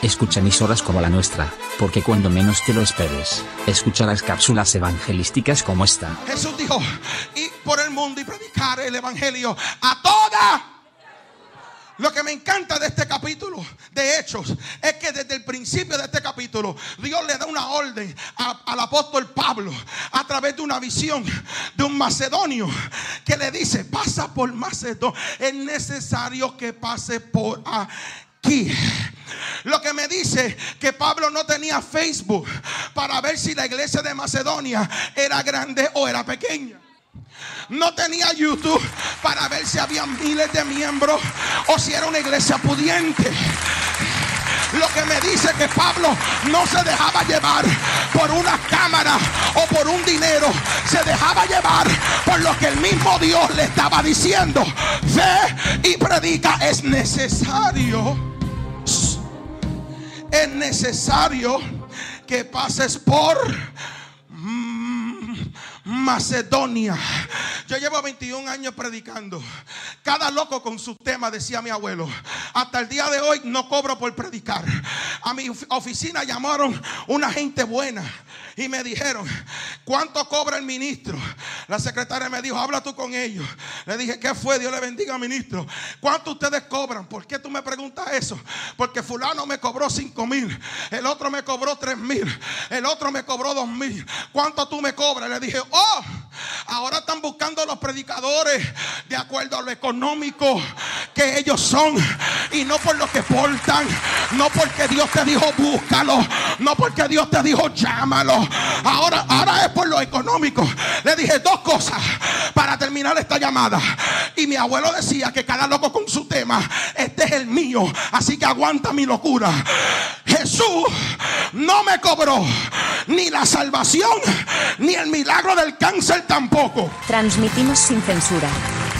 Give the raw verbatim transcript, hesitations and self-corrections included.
Escucha emisoras como la nuestra, porque cuando menos te lo esperes, escucharás cápsulas evangelísticas como esta. Jesús dijo: ir por el mundo y predicar el evangelio a toda. Lo que me encanta de este capítulo de Hechos es que desde el principio de este capítulo Dios le da una orden a, al apóstol Pablo a través de una visión de un macedonio que le dice: pasa por Macedonia, es necesario que pase por aquí. Lo que me dice que Pablo no tenía Facebook para ver si la iglesia de Macedonia era grande o era pequeña. No tenía YouTube para ver si había miles de miembros o si era una iglesia pudiente. Lo que me dice que Pablo no se dejaba llevar por una cámara o por un dinero. Se dejaba llevar por lo que el mismo Dios le estaba diciendo: ve y predica. Es necesario, es necesario que pases por Macedonia. Yo llevo veintiún años predicando. Cada loco con su tema, decía mi abuelo. Hasta el día de hoy no cobro por predicar. A mi oficina llamaron una gente buena y me dijeron: ¿cuánto cobra el ministro? La secretaria me dijo: habla tú con ellos. Le dije: ¿qué fue? Dios le bendiga, ministro. ¿Cuánto ustedes cobran? ¿Por qué tú me preguntas eso? Porque fulano me cobró cinco mil, el otro me cobró tres mil, el otro me cobró dos mil. ¿Cuánto tú me cobras? Le dije: oh, ahora están buscando los predicadores de acuerdo a lo económico que ellos son y no por lo que portan. No porque Dios te dijo búscalo, no porque Dios te dijo llámalo. Ahora, ahora es por lo económico. Le dije dos cosas para terminar esta llamada. Y mi abuelo decía que cada loco con su tema. Este es el mío, así que aguanta mi locura. Jesús no me cobró ni la salvación ni el milagro del cáncer tampoco. Transmitimos sin censura.